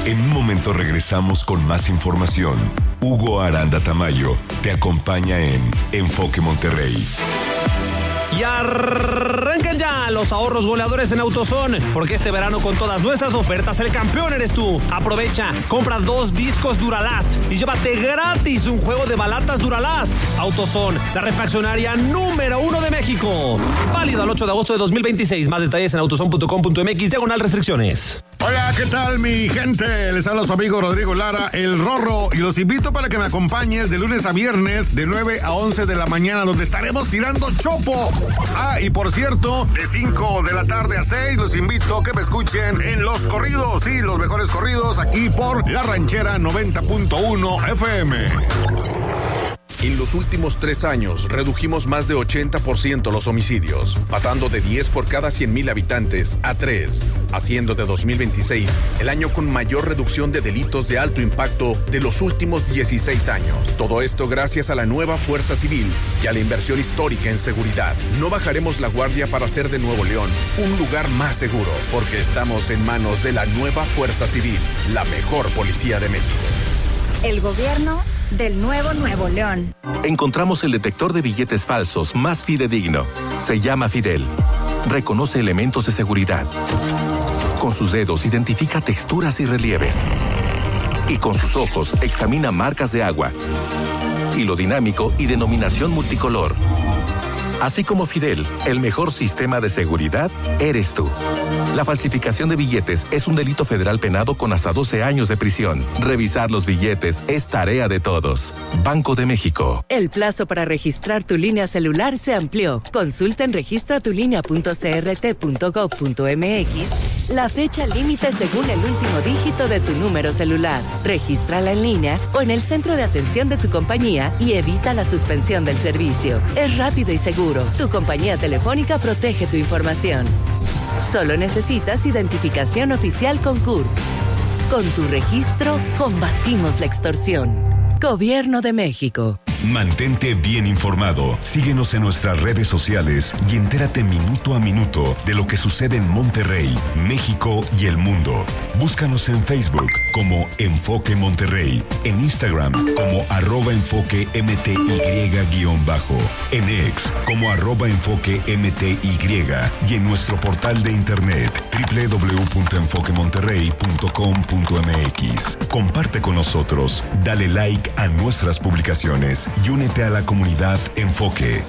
En un momento regresamos con más información. Hugo Aranda Tamayo te acompaña en Enfoque Monterrey. Y arrancan ya los ahorros goleadores en AutoZone, porque este verano con todas nuestras ofertas el campeón eres tú. Aprovecha, compra 2 discos Duralast y llévate gratis un juego de balatas Duralast. AutoZone, la refaccionaria número 1 de México. Válido al 8 de agosto de 2026. Más detalles en autozone.com.mx/restricciones. Hola, ¿qué tal mi gente? Les habla su amigo Rodrigo Lara, el Rorro, y los invito para que me acompañes de lunes a viernes de 9 a 11 de la mañana, donde estaremos tirando chopo. Y por cierto, de 5 de la tarde a 6 los invito a que me escuchen en los corridos, sí, los mejores corridos aquí por La Ranchera 90.1 FM. En los últimos 3 años redujimos más de 80% los homicidios, pasando de 10 por cada 100,000 habitantes a 3, haciendo de 2026 el año con mayor reducción de delitos de alto impacto de los últimos 16 años. Todo esto gracias a la nueva Fuerza Civil y a la inversión histórica en seguridad. No bajaremos la guardia para hacer de Nuevo León un lugar más seguro, porque estamos en manos de la nueva Fuerza Civil, la mejor policía de México. El gobierno del nuevo Nuevo León. Encontramos el detector de billetes falsos más fidedigno. Se llama Fidel. Reconoce elementos de seguridad. Con sus dedos identifica texturas y relieves. Y con sus ojos examina marcas de agua, hilo dinámico y denominación multicolor. Así como Fidel, el mejor sistema de seguridad eres tú. La falsificación de billetes es un delito federal penado con hasta 12 años de prisión. Revisar los billetes es tarea de todos. Banco de México. El plazo para registrar tu línea celular se amplió. Consulta en registratulinea.crt.gov.mx la fecha límite según el último dígito de tu número celular. Regístrala en línea o en el centro de atención de tu compañía y evita la suspensión del servicio. Es rápido y seguro. Tu compañía telefónica protege tu información. Solo necesitas identificación oficial con CURP. Con tu registro, combatimos la extorsión. Gobierno de México. Mantente bien informado. Síguenos en nuestras redes sociales y entérate minuto a minuto de lo que sucede en Monterrey, México y el mundo. Búscanos en Facebook como Enfoque Monterrey, en Instagram como @enfoquemty_, en X como @enfoquemty y en nuestro portal de internet www.enfoquemonterrey.com.mx. Comparte con nosotros, dale like a nuestras publicaciones y únete a la comunidad Enfoque.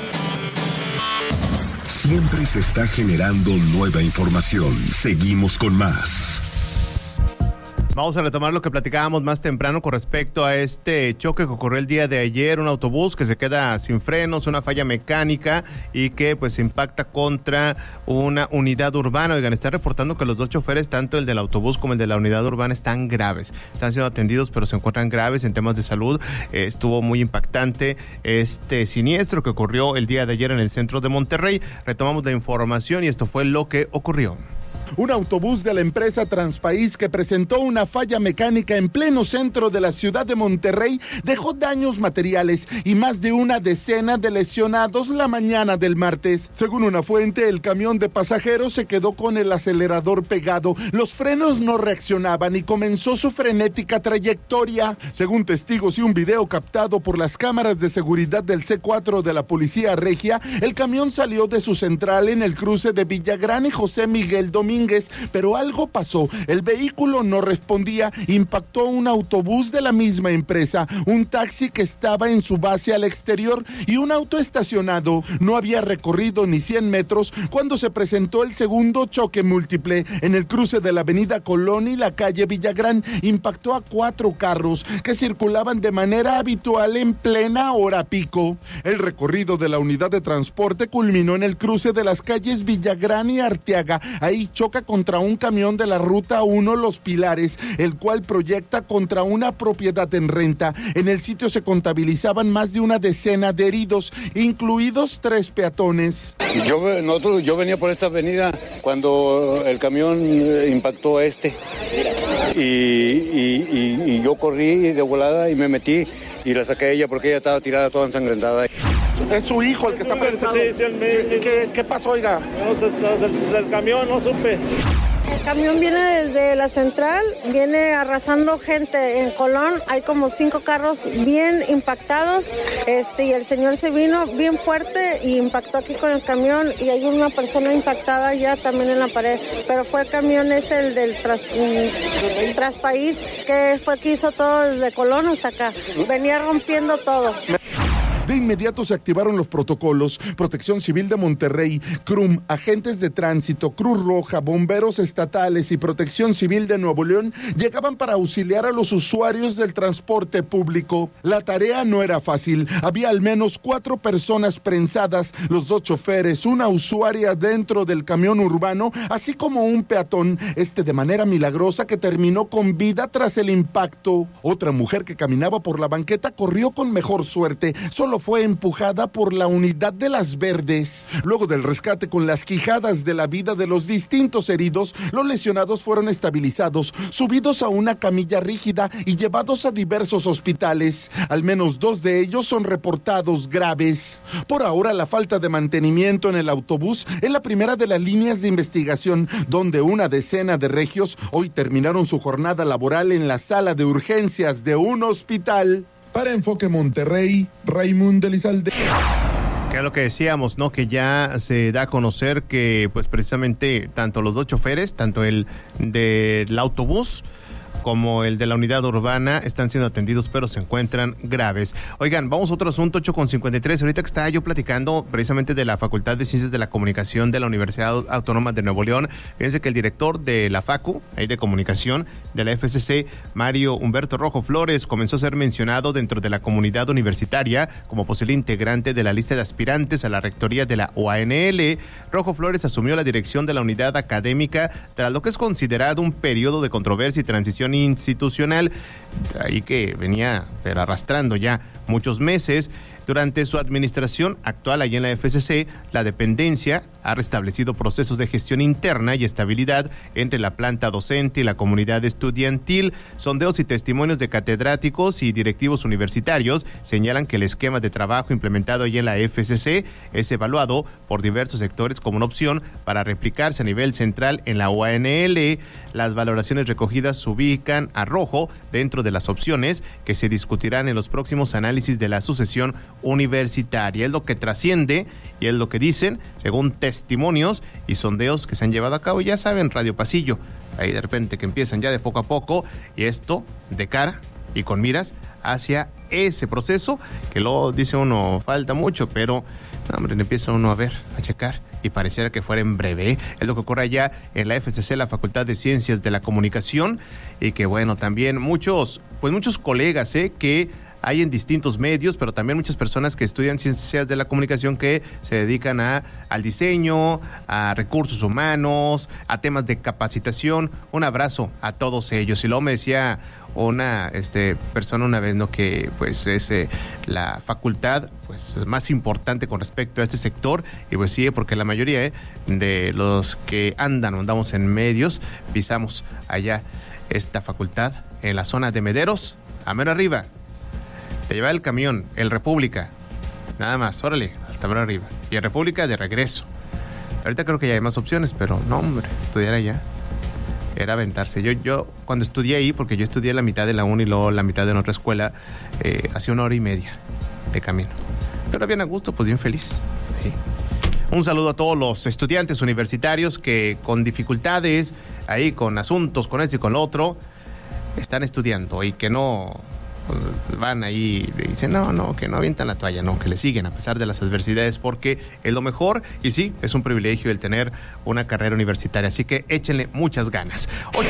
Siempre se está generando nueva información. Seguimos con más. Vamos a retomar lo que platicábamos más temprano con respecto a este choque que ocurrió el día de ayer, un autobús que se queda sin frenos, una falla mecánica y que pues impacta contra una unidad urbana. Oigan, están reportando que los 2 choferes, tanto el del autobús como el de la unidad urbana, están graves. Están siendo atendidos, pero se encuentran graves en temas de salud. Estuvo muy impactante este siniestro que ocurrió el día de ayer en el centro de Monterrey. Retomamos la información y esto fue lo que ocurrió. Un autobús de la empresa Transpaís que presentó una falla mecánica en pleno centro de la ciudad de Monterrey dejó daños materiales y más de una decena de lesionados la mañana del martes. Según una fuente, el camión de pasajeros se quedó con el acelerador pegado, los frenos no reaccionaban y comenzó su frenética trayectoria. Según testigos y un video captado por las cámaras de seguridad del C4 de la Policía Regia, el camión salió de su central en el cruce de Villagrán y José Miguel Domínguez, pero algo pasó. El vehículo no respondía, impactó un autobús de la misma empresa, un taxi que estaba en su base al exterior y un auto estacionado. No había recorrido ni 100 metros cuando se presentó el segundo choque múltiple. En el cruce de la avenida Colón y la calle Villagrán, impactó a 4 carros que circulaban de manera habitual en plena hora pico. El recorrido de la unidad de transporte culminó en el cruce de las calles Villagrán y Arteaga. Ahí choca contra un camión de la Ruta 1 Los Pilares, el cual proyecta contra una propiedad en renta. En el sitio se contabilizaban más de una decena de heridos, incluidos 3 peatones. Yo venía por esta avenida cuando el camión impactó y yo corrí de volada y me metí y la saqué a ella porque ella estaba tirada toda ensangrentada. Es su hijo el que está prensado. Sí, ¿Qué pasó, oiga? El camión, no supe. El camión viene desde la central, viene arrasando gente en Colón. Hay como 5 carros bien impactados, y el señor se vino bien fuerte y impactó aquí con el camión, y hay una persona impactada ya también en la pared. Pero fue el camión ese, el del Traspaís, que fue el que hizo todo desde Colón hasta acá. Venía rompiendo todo. De inmediato se activaron los protocolos. Protección Civil de Monterrey, CRUM, agentes de tránsito, Cruz Roja, bomberos estatales y Protección Civil de Nuevo León llegaban para auxiliar a los usuarios del transporte público. La tarea no era fácil. Había al menos 4 personas prensadas, los 2 choferes, una usuaria dentro del camión urbano, así como un peatón, de manera milagrosa que terminó con vida tras el impacto. Otra mujer que caminaba por la banqueta corrió con mejor suerte. Solo fue empujada por la unidad de Las Verdes. Luego del rescate con las quijadas de la vida de los distintos heridos, los lesionados fueron estabilizados, subidos a una camilla rígida y llevados a diversos hospitales. Al menos 2 de ellos son reportados graves. Por ahora, la falta de mantenimiento en el autobús es la primera de las líneas de investigación, donde una decena de regios hoy terminaron su jornada laboral en la sala de urgencias de un hospital. Para Enfoque Monterrey, Raimundo Elizalde. Que es lo que decíamos, ¿no? Que ya se da a conocer que, pues precisamente, tanto los 2 choferes, tanto el del autobús como el de la unidad urbana, están siendo atendidos, pero se encuentran graves. Oigan, vamos a otro asunto, 8:53. Ahorita que estaba yo platicando precisamente de la Facultad de Ciencias de la Comunicación de la Universidad Autónoma de Nuevo León, fíjense que el director de la FACU, ahí de comunicación, de la FCC, Mario Humberto Rojo Flores, comenzó a ser mencionado dentro de la comunidad universitaria como posible integrante de la lista de aspirantes a la rectoría de la UANL. Rojo Flores asumió la dirección de la unidad académica tras lo que es considerado un periodo de controversia y transición institucional, ahí que venía arrastrando ya muchos meses. Durante su administración actual allí en la FCC, la dependencia ha restablecido procesos de gestión interna y estabilidad entre la planta docente y la comunidad estudiantil. Sondeos y testimonios de catedráticos y directivos universitarios señalan que el esquema de trabajo implementado allí en la FCC es evaluado por diversos sectores como una opción para replicarse a nivel central en la UANL. Las valoraciones recogidas ubican a Rojo dentro de las opciones que se discutirán en los próximos análisis de la sucesión universitaria. Es lo que trasciende y es lo que dicen según testimonios y sondeos que se han llevado a cabo. Ya saben, Radio Pasillo, ahí de repente que empiezan ya de poco a poco, y esto de cara y con miras hacia ese proceso que luego dice uno falta mucho, pero hombre, empieza uno a ver, a checar, y pareciera que fuera en breve. Es lo que ocurre allá en la FCC, la Facultad de Ciencias de la Comunicación, y que bueno, también muchos colegas que hay en distintos medios, pero también muchas personas que estudian ciencias de la comunicación que se dedican al diseño, a recursos humanos, a temas de capacitación. Un abrazo a todos ellos. Y luego me decía una persona una vez, ¿no?, que pues es la facultad pues más importante con respecto a este sector, y pues sí, porque la mayoría de los que andamos en medios pisamos allá esta facultad en la zona de Mederos, a mero arriba. Te lleva el camión, el República, nada más, órale, hasta mero arriba, y el República de regreso. Ahorita creo que ya hay más opciones, pero no, hombre, estudiar allá era aventarse. Yo cuando estudié ahí, porque yo estudié la mitad de la uni y luego la mitad en otra escuela, hacía 1 hora y media de camino. Pero bien a gusto, pues bien feliz. ¿Sí? Un saludo a todos los estudiantes universitarios que con dificultades, ahí con asuntos, con esto y con lo otro, están estudiando y que no pues van ahí y dicen no, que no avientan la toalla, no, que le siguen a pesar de las adversidades, porque es lo mejor, y sí, es un privilegio el tener una carrera universitaria, así que échenle muchas ganas.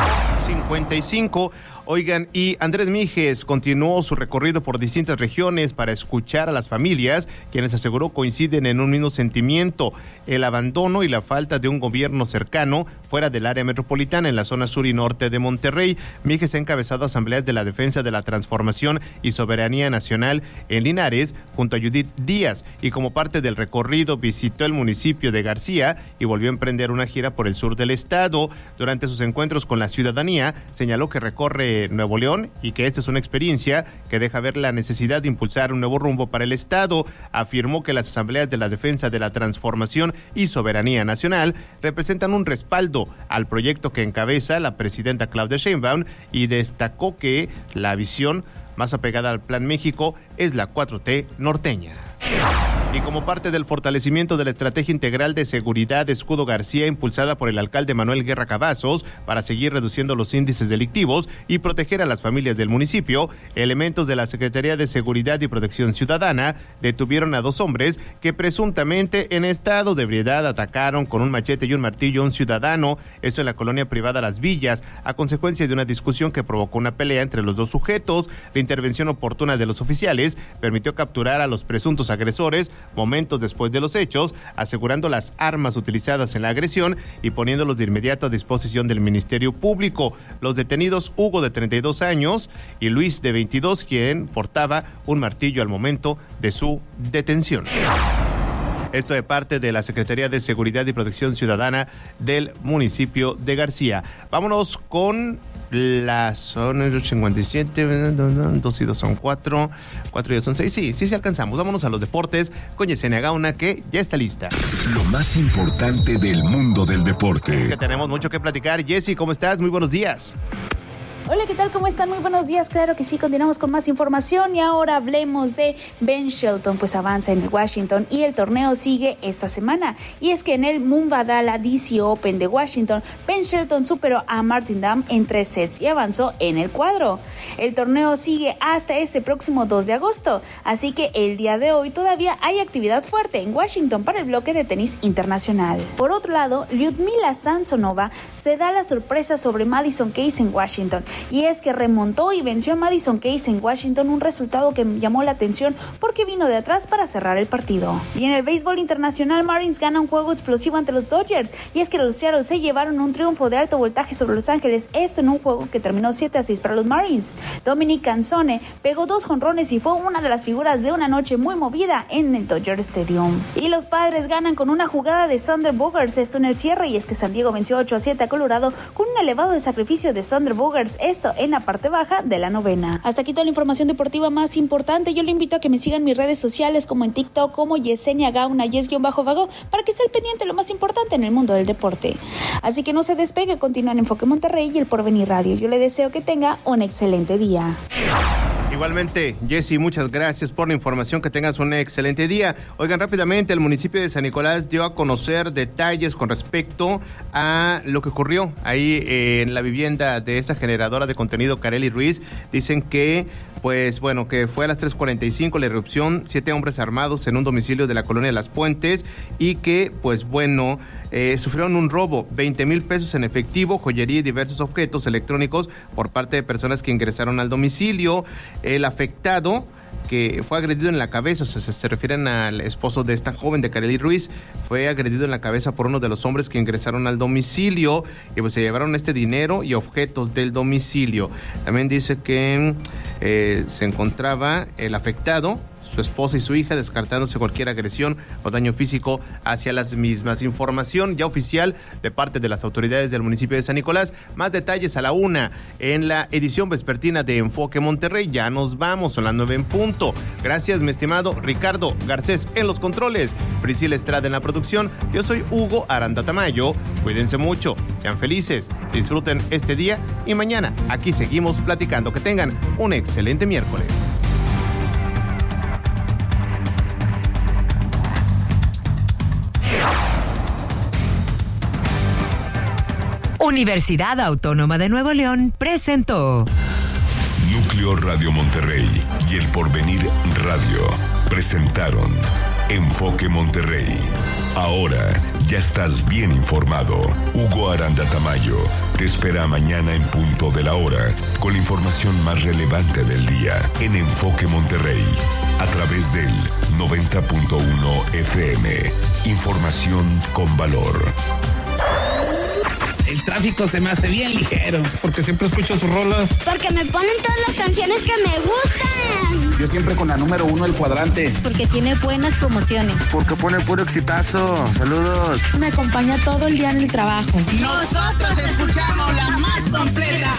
8:55. Oigan, y Andrés Mijes continuó su recorrido por distintas regiones para escuchar a las familias, quienes aseguró coinciden en un mismo sentimiento: el abandono y la falta de un gobierno cercano fuera del área metropolitana en la zona sur y norte de Monterrey. Mijes ha encabezado asambleas de la defensa de la transformación y soberanía nacional en Linares junto a Judith Díaz, y como parte del recorrido visitó el municipio de García y volvió a emprender una gira por el sur del estado. Durante sus encuentros con la ciudadanía, Soberanía, señaló que recorre Nuevo León y que esta es una experiencia que deja ver la necesidad de impulsar un nuevo rumbo para el Estado. Afirmó que las asambleas de la defensa de la transformación y soberanía nacional representan un respaldo al proyecto que encabeza la presidenta Claudia Sheinbaum y destacó que la visión más apegada al Plan México es la 4T norteña. Y como parte del fortalecimiento de la Estrategia Integral de Seguridad Escudo García, impulsada por el alcalde Manuel Guerra Cavazos, para seguir reduciendo los índices delictivos y proteger a las familias del municipio, elementos de la Secretaría de Seguridad y Protección Ciudadana detuvieron a 2 hombres que presuntamente en estado de ebriedad atacaron con un machete y un martillo a un ciudadano, esto en la colonia privada Las Villas, a consecuencia de una discusión que provocó una pelea entre los 2 sujetos. La intervención oportuna de los oficiales permitió capturar a los presuntos agresores momentos después de los hechos, asegurando las armas utilizadas en la agresión y poniéndolos de inmediato a disposición del Ministerio Público. Los detenidos, Hugo, de 32 años, y Luis, de 22, quien portaba un martillo al momento de su detención. Esto de parte de la Secretaría de Seguridad y Protección Ciudadana del municipio de García. Vámonos con las son 57, 2 y 2 son 4, 4 y 2 son 6. Sí alcanzamos. Vámonos a los deportes con Yesenia Gauna, que ya está lista. Lo más importante del mundo del deporte. Es que tenemos mucho que platicar. Jessy, ¿cómo estás? Muy buenos días. Hola, ¿qué tal? ¿Cómo están? Muy buenos días. Claro que sí, continuamos con más información y ahora hablemos de Ben Shelton, pues avanza en Washington y el torneo sigue esta semana. Y es que en el Mubadala DC Open de Washington, Ben Shelton superó a Martin Damm en 3 sets y avanzó en el cuadro. El torneo sigue hasta este próximo 2 de agosto, así que el día de hoy todavía hay actividad fuerte en Washington para el bloque de tenis internacional. Por otro lado, Lyudmila Samsonova se da la sorpresa sobre Madison Keys en Washington. Y es que remontó y venció a Madison Keys en Washington, un resultado que llamó la atención porque vino de atrás para cerrar el partido. Y en el béisbol internacional, Marlins gana un juego explosivo ante los Dodgers, y es que los Seattle se llevaron un triunfo de alto voltaje sobre Los Ángeles, esto en un juego que terminó 7-6 para los Marlins. Dominic Canzone pegó 2 jonrones y fue una de las figuras de una noche muy movida en el Dodger Stadium. Y los Padres ganan con una jugada de Xander Bogaerts, esto en el cierre, y es que San Diego venció 8-7 a Colorado con un elevado de sacrificio de Xander Bogaerts, esto en la parte baja de la novena. Hasta aquí toda la información deportiva más importante. Yo le invito a que me sigan en mis redes sociales como en TikTok como Yesenia Gauna, Yes-Vago, para que esté al pendiente de lo más importante en el mundo del deporte. Así que no se despegue, continúa en Enfoque Monterrey y el Porvenir Radio. Yo le deseo que tenga un excelente día. Igualmente, Jessy, muchas gracias por la información, que tengas un excelente día. Oigan, rápidamente, el municipio de San Nicolás dio a conocer detalles con respecto a lo que ocurrió ahí en la vivienda de esta generadora de contenido Kareli Ruiz. Dicen que, pues bueno, que fue a las 3:45 la irrupción, 7 hombres armados en un domicilio de la colonia de Las Puentes y que, pues bueno, sufrieron un robo, 20,000 pesos en efectivo, joyería y diversos objetos electrónicos por parte de personas que ingresaron al domicilio. El afectado, que fue agredido en la cabeza, o sea, se refieren al esposo de esta joven, de Kareli Ruiz, fue agredido en la cabeza por uno de los hombres que ingresaron al domicilio y pues se llevaron este dinero y objetos del domicilio. También dice que se encontraba el afectado, su esposa y su hija, descartándose cualquier agresión o daño físico hacia las mismas. Información ya oficial de parte de las autoridades del municipio de San Nicolás. Más detalles a la 1 en la edición vespertina de Enfoque Monterrey. Ya nos vamos, son las 9 en punto. Gracias, mi estimado Ricardo Garcés en los controles, Priscila Estrada en la producción. Yo soy Hugo Aranda Tamayo. Cuídense mucho, sean felices, disfruten este día y mañana aquí seguimos platicando. Que tengan un excelente miércoles. Universidad Autónoma de Nuevo León presentó Núcleo Radio Monterrey y El Porvenir Radio presentaron Enfoque Monterrey. Ahora ya estás bien informado. Hugo Aranda Tamayo te espera mañana en punto de la hora con la información más relevante del día en Enfoque Monterrey a través del 90.1 FM. Información con valor. El tráfico se me hace bien ligero. Porque siempre escucho sus rolas. Porque me ponen todas las canciones que me gustan. Yo siempre con la número 1 El Cuadrante. Porque tiene buenas promociones. Porque pone puro exitazo. Saludos. Me acompaña todo el día en el trabajo. Nosotros escuchamos la más completa.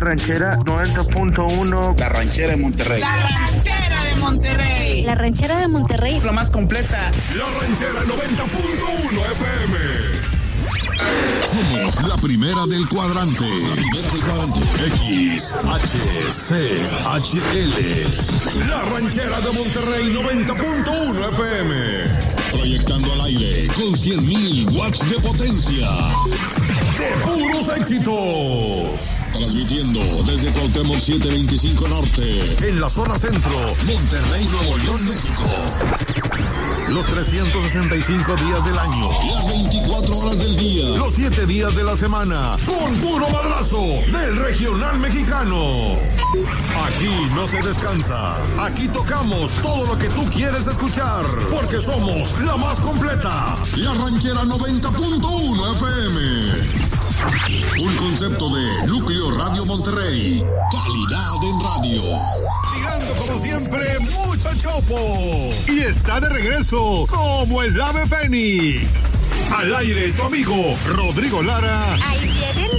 Ranchera 90.1. La Ranchera de Monterrey. La Ranchera de Monterrey. La Ranchera de Monterrey. La más completa. La Ranchera 90.1 FM. Somos la primera del cuadrante. XHCHL. La Ranchera de Monterrey 90.1 FM. Proyectando al aire con 100,000 watts de potencia. De puros éxitos. Transmitiendo desde Cuauhtémoc 725 Norte. En la zona centro. Monterrey, Nuevo León, México. Los 365 días del año. Las 24 horas del día. Los 7 días de la semana. Con puro madrazo del regional mexicano. Aquí no se descansa. Aquí tocamos todo lo que tú quieres escuchar. Porque somos la más completa. La Ranchera 90.1 FM. Un concepto de Núcleo Radio Monterrey. Calidad en radio. Tirando como siempre mucho chopo. Y está de regreso como el ave fénix. Al aire tu amigo Rodrigo Lara. Ahí viene